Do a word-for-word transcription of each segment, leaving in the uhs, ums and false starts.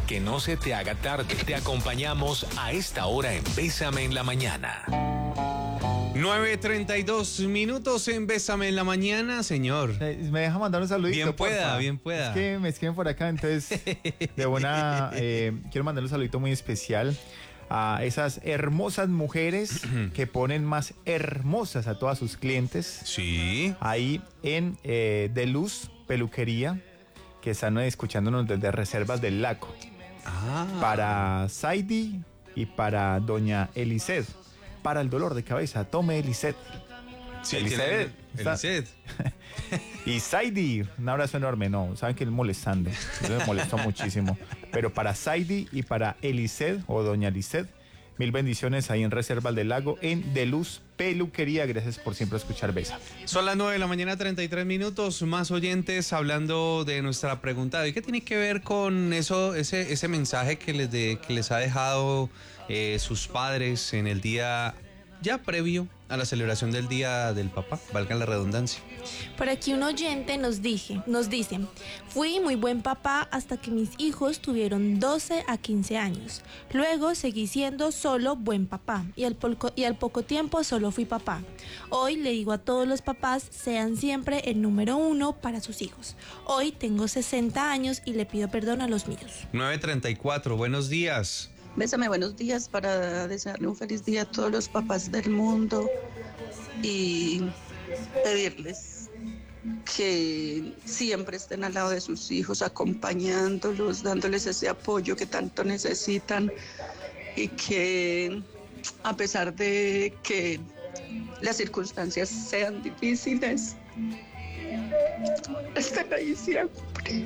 Que no se te haga tarde. Te acompañamos a esta hora en Bésame en la Mañana. nueve treinta y dos minutos en Bésame en la Mañana, señor. Me deja mandar un saludito. Bien pueda, porfa. bien pueda. Es que me escriben por acá, entonces de buena, eh, quiero mandar un saludito muy especial a esas hermosas mujeres que ponen más hermosas a todas sus clientes. Sí. Ahí en eh, De Luz Peluquería, que están escuchándonos desde Reservas del Lago. Ah. Para Saidi y para doña Elised. Para el dolor de cabeza, tome Elised. Sí, Elised. Elised. Y Saidi, un abrazo enorme. No, saben que él molestando. Eso me molestó muchísimo. Pero para Saidi y para Elised o doña Elised, mil bendiciones ahí en Reservas del Lago, en De Luz Peluquería. Gracias por siempre escuchar Besa. Son las nueve de la mañana, treinta y tres minutos. Más oyentes hablando de nuestra pregunta. ¿Y qué tiene que ver con eso, ese, ese mensaje que les, de, que les ha dejado eh, sus padres en el día ya previo a la celebración del Día del Papá? Valga la redundancia. Por aquí un oyente nos, dije, nos dice: fui muy buen papá hasta que mis hijos tuvieron doce a quince años. Luego seguí siendo solo buen papá y al, poco, y al poco tiempo solo fui papá. Hoy le digo a todos los papás, sean siempre el número uno para sus hijos. Hoy tengo sesenta años y le pido perdón a los míos. nueve treinta y cuatro, buenos días. Bésame, buenos días, para desearle un feliz día a todos los papás del mundo y pedirles que siempre estén al lado de sus hijos, acompañándolos, dándoles ese apoyo que tanto necesitan y que a pesar de que las circunstancias sean difíciles, estén ahí siempre.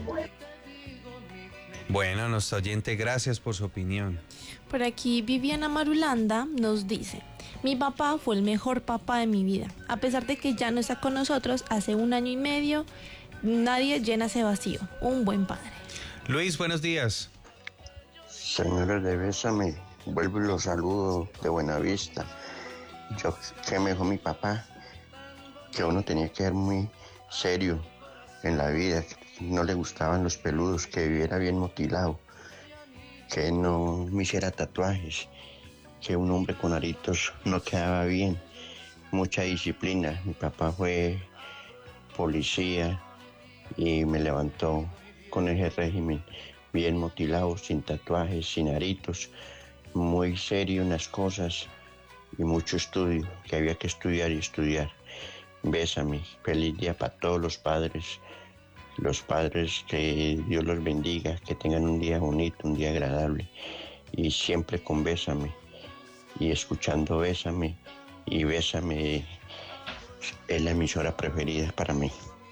Bueno, nuestro oyente, gracias por su opinión. Por aquí Viviana Marulanda nos dice: mi papá fue el mejor papá de mi vida. A pesar de que ya no está con nosotros hace un año y medio, nadie llena ese vacío. Un buen padre. Luis, buenos días. Señores de Bésame, vuelvo y los saludo de Buenavista. Yo que me dijo mi papá que uno tenía que ser muy serio en la vida, que no le gustaban los peludos, que viviera bien mutilado, que no me hiciera tatuajes, que un hombre con aritos no quedaba bien, mucha disciplina. Mi papá fue policía y me levantó con ese régimen, bien mutilado, sin tatuajes, sin aritos, muy serio en las cosas y mucho estudio, que había que estudiar y estudiar. Bésame, feliz día para todos los padres, los padres, que Dios los bendiga, que tengan un día bonito, un día agradable y siempre con Bésame y escuchando Bésame, y Bésame es la emisora preferida para mí.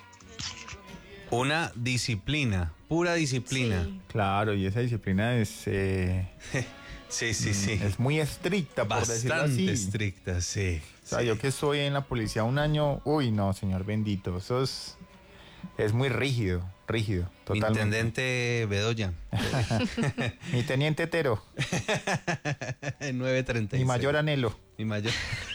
Una disciplina, pura disciplina. Sí. Claro, y esa disciplina es eh, Sí, sí, sí. es muy estricta, por decirlo Bastante así. estricta, sí. O sea, sí. yo que estoy en la policía un año, uy, no, señor bendito, eso es, es muy rígido, rígido, Mi totalmente. intendente Bedoya. Mi teniente Tero, nueve treinta y seis. mi mayor anhelo. Mi mayor.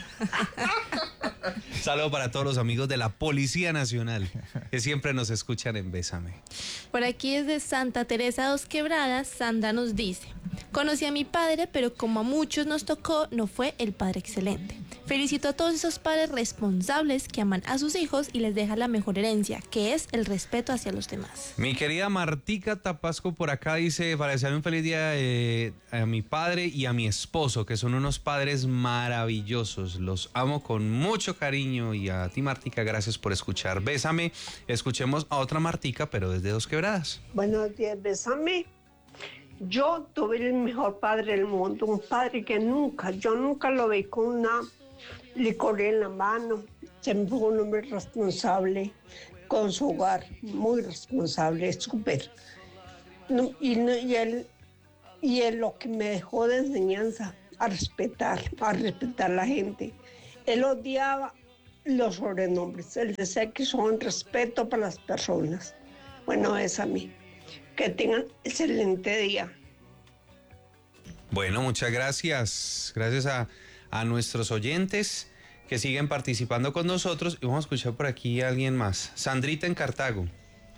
Saludo para todos los amigos de la Policía Nacional que siempre nos escuchan en Bésame. Por aquí desde Santa Teresa Dos Quebradas, Sandra nos dice: conocí a mi padre, pero como a muchos nos tocó, no fue el padre excelente. Felicito a todos esos padres responsables que aman a sus hijos y les dejan la mejor herencia, que es el respeto hacia los demás. Mi querida Martica Tapasco por acá dice: para desearle un feliz día eh, a mi padre y a mi esposo, que son unos padres maravillosos. Los amo con mucho cariño. Y a ti, Martica, gracias por escuchar Bésame. Escuchemos a otra Martica, pero desde Dos Quebradas. Buenos días, Bésame. Yo tuve el mejor padre del mundo, un padre que nunca, yo nunca lo vi con una licor en la mano. Siempre fue un hombre responsable con su hogar, muy responsable, súper. No, y, no, y, él, y él lo que me dejó de enseñanza, a respetar, a respetar a la gente. Él odiaba los sobrenombres, él decía que son respeto para las personas. Bueno, es a mí. Que tengan excelente día. Bueno, muchas gracias. Gracias a, a nuestros oyentes que siguen participando con nosotros. Y vamos a escuchar por aquí a alguien más. Sandrita en Cartago.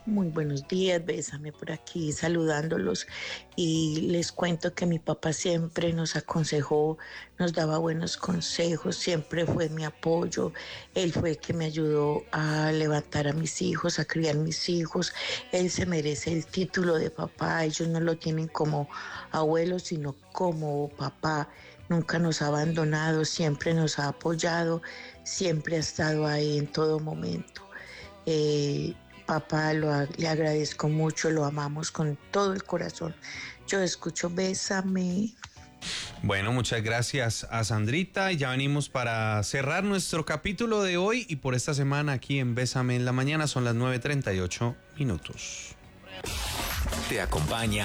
Muy buenos días, bésame por aquí saludándolos y les cuento que mi papá siempre nos aconsejó, nos daba buenos consejos, siempre fue mi apoyo, él fue el que me ayudó a levantar a mis hijos, a criar mis hijos, él se merece el título de papá, ellos no lo tienen como abuelo sino como papá, nunca nos ha abandonado, siempre nos ha apoyado, siempre ha estado ahí en todo momento. Eh, Papá, lo, le agradezco mucho, lo amamos con todo el corazón. Yo escucho Bésame. Bueno, muchas gracias a Sandrita. Ya venimos para cerrar nuestro capítulo de hoy y por esta semana aquí en Bésame en la Mañana son las nueve treinta y ocho minutos. Te acompaña